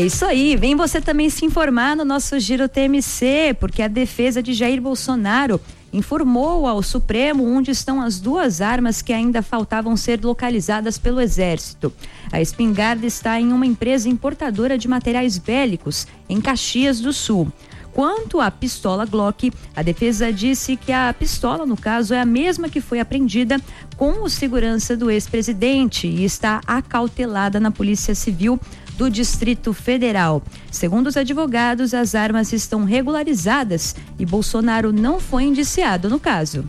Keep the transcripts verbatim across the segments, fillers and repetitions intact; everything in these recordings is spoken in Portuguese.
isso aí, vem você também se informar no nosso Giro T M C, porque a defesa de Jair Bolsonaro informou ao Supremo onde estão as duas armas que ainda faltavam ser localizadas pelo Exército. A espingarda está em uma empresa importadora de materiais bélicos, em Caxias do Sul. Quanto à pistola Glock, a defesa disse que a pistola, no caso, é a mesma que foi apreendida com o segurança do ex-presidente e está acautelada na Polícia Civil do Distrito Federal. Segundo os advogados, as armas estão regularizadas e Bolsonaro não foi indiciado no caso.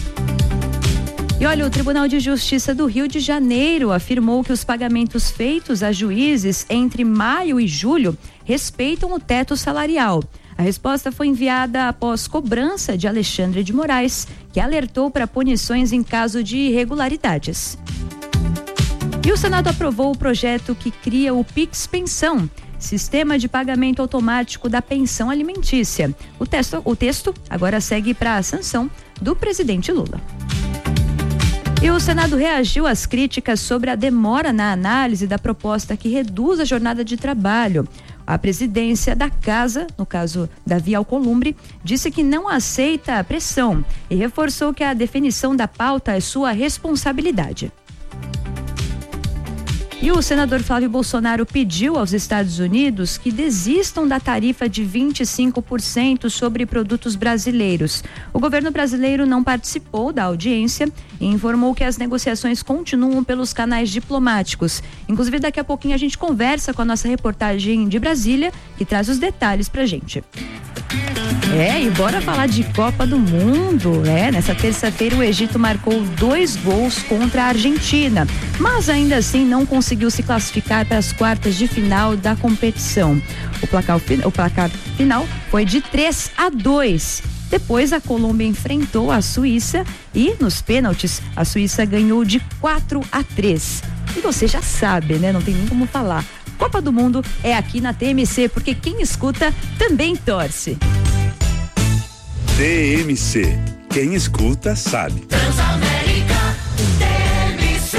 E olha, o Tribunal de Justiça do Rio de Janeiro afirmou que os pagamentos feitos a juízes entre maio e julho respeitam o teto salarial. A resposta foi enviada após cobrança de Alexandre de Moraes, que alertou para punições em caso de irregularidades. E o Senado aprovou o projeto que cria o Pix Pensão, Sistema de Pagamento Automático da Pensão Alimentícia. O texto, o texto agora segue para a sanção do presidente Lula. E o Senado reagiu às críticas sobre a demora na análise da proposta que reduz a jornada de trabalho. A presidência da casa, no caso Davi Alcolumbre, disse que não aceita a pressão e reforçou que a definição da pauta é sua responsabilidade. E o senador Flávio Bolsonaro pediu aos Estados Unidos que desistam da tarifa de vinte e cinco por cento sobre produtos brasileiros. O governo brasileiro não participou da audiência e informou que as negociações continuam pelos canais diplomáticos. Inclusive, daqui a pouquinho a gente conversa com a nossa reportagem de Brasília, que traz os detalhes pra gente. É, e bora falar de Copa do Mundo, né? Nessa terça-feira o Egito marcou dois gols contra a Argentina, mas ainda assim não conseguiu se classificar para as quartas de final da competição. O placar, o placar final foi de três a dois. Depois a Colômbia enfrentou a Suíça e nos pênaltis a Suíça ganhou de quatro a três. E você já sabe, né? Não tem nem como falar. Copa do Mundo é aqui na T M C, porque quem escuta também torce. T M C, quem escuta sabe. Transamérica, T M C.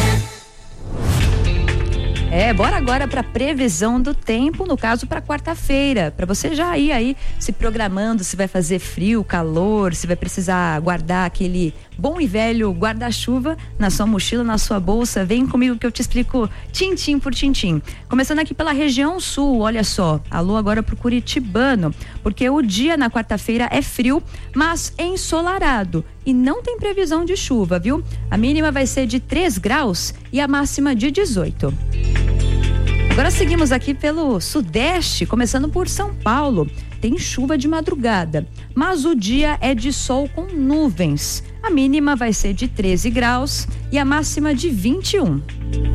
É, bora agora para previsão do tempo, no caso para quarta-feira, para você já ir aí se programando se vai fazer frio, calor, se vai precisar guardar aquele bom e velho guarda-chuva na sua mochila, na sua bolsa. Vem comigo que eu te explico tintim por tintim. Começando aqui pela região sul, olha só, alô agora pro curitibano, porque o dia na quarta-feira é frio, mas ensolarado e não tem previsão de chuva, viu? A mínima vai ser de três graus e a máxima de dezoito. Agora seguimos aqui pelo sudeste, começando por São Paulo. Tem chuva de madrugada, mas o dia é de sol com nuvens. A mínima vai ser de treze graus e a máxima de vinte e um.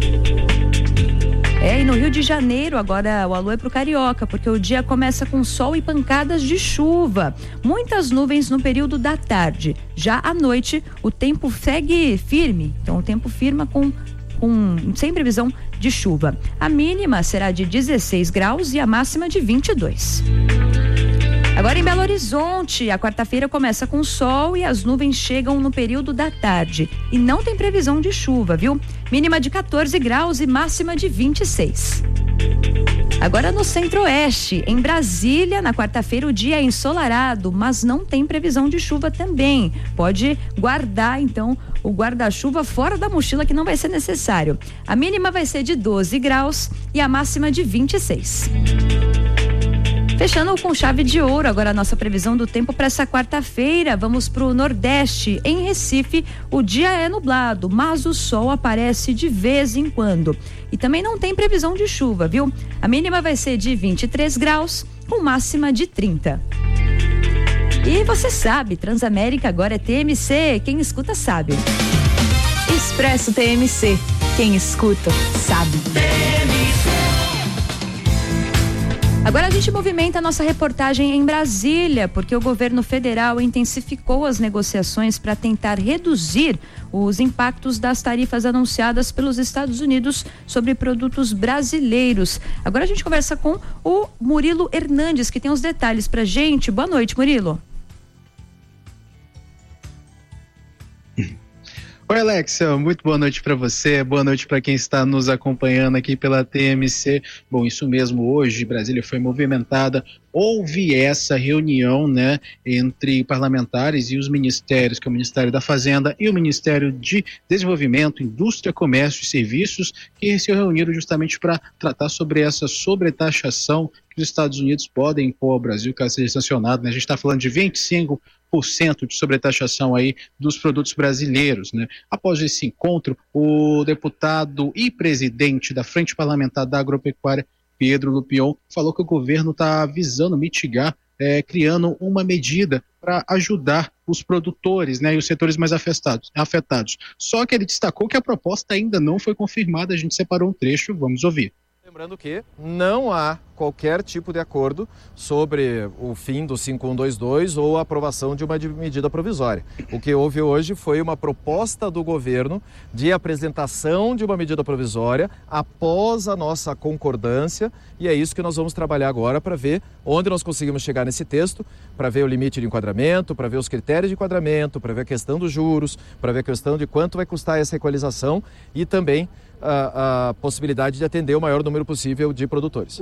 É, e no Rio de Janeiro, agora o alô é pro Carioca, porque o dia começa com sol e pancadas de chuva. Muitas nuvens no período da tarde. Já à noite, o tempo segue firme. Então, o tempo firma com, com sem previsão de chuva. A mínima será de dezesseis graus e a máxima de vinte e dois. Agora em Belo Horizonte, a quarta-feira começa com sol e as nuvens chegam no período da tarde. E não tem previsão de chuva, viu? Mínima de quatorze graus e máxima de vinte e seis. Agora no Centro-Oeste, em Brasília, na quarta-feira o dia é ensolarado, mas não tem previsão de chuva também. Pode guardar, então, o guarda-chuva fora da mochila que não vai ser necessário. A mínima vai ser de doze graus e a máxima de vinte e seis. Fechando com chave de ouro, agora a nossa previsão do tempo para essa quarta-feira. Vamos para o Nordeste. Em Recife, o dia é nublado, mas o sol aparece de vez em quando. E também não tem previsão de chuva, viu? A mínima vai ser de vinte e três graus, com máxima de trinta. E você sabe, Transamérica agora é T M C. Quem escuta sabe. Expresso T M C. Quem escuta sabe. Agora a gente movimenta a nossa reportagem em Brasília, porque o governo federal intensificou as negociações para tentar reduzir os impactos das tarifas anunciadas pelos Estados Unidos sobre produtos brasileiros. Agora a gente conversa com o Murilo Hernandes, que tem os detalhes pra gente. Boa noite, Murilo. Oi, Alexia, muito boa noite para você, boa noite para quem está nos acompanhando aqui pela T M C. Bom, isso mesmo, hoje Brasília foi movimentada, houve essa reunião, né, entre parlamentares e os ministérios, que é o Ministério da Fazenda e o Ministério de Desenvolvimento, Indústria, Comércio e Serviços, que se reuniram justamente para tratar sobre essa sobretaxação que os Estados Unidos podem impor ao Brasil, caso seja sancionado, né? A gente está falando de vinte e cinco por cento de sobretaxação aí dos produtos brasileiros, né? Após esse encontro, o deputado e presidente da Frente Parlamentar da Agropecuária, Pedro Lupion, falou que o governo está visando mitigar, é, criando uma medida para ajudar os produtores, né, e os setores mais afetados, afetados. Só que ele destacou que a proposta ainda não foi confirmada, a gente separou um trecho, vamos ouvir. Lembrando que não há qualquer tipo de acordo sobre o fim do cinco mil cento e vinte e dois ou a aprovação de uma medida provisória. O que houve hoje foi uma proposta do governo de apresentação de uma medida provisória após a nossa concordância, e é isso que nós vamos trabalhar agora para ver onde nós conseguimos chegar nesse texto, para ver o limite de enquadramento, para ver os critérios de enquadramento, para ver a questão dos juros, para ver a questão de quanto vai custar essa equalização e também a, a possibilidade de atender o maior número possível de produtores.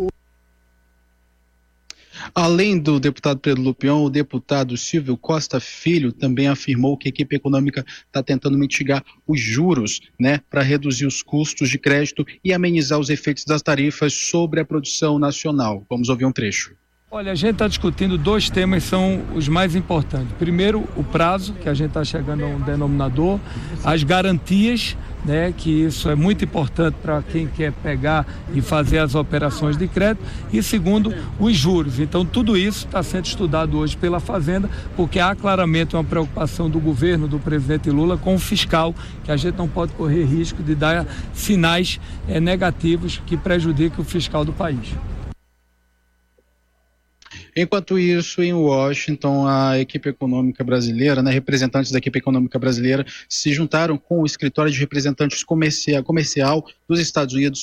Além do deputado Pedro Lupion, o deputado Silvio Costa Filho também afirmou que a equipe econômica está tentando mitigar os juros, né, para reduzir os custos de crédito e amenizar os efeitos das tarifas sobre a produção nacional. Vamos ouvir um trecho. Olha, a gente está discutindo dois temas que são os mais importantes. Primeiro, o prazo, que a gente está chegando a um denominador, as garantias, né, que isso é muito importante para quem quer pegar e fazer as operações de crédito, e segundo, os juros. Então, tudo isso está sendo estudado hoje pela Fazenda, porque há claramente uma preocupação do governo, do presidente Lula, com o fiscal, que a gente não pode correr risco de dar sinais é, negativos que prejudiquem o fiscal do país. Enquanto isso, em Washington, a equipe econômica brasileira, né, representantes da equipe econômica brasileira se juntaram com o escritório de representantes comercial, comercial dos Estados Unidos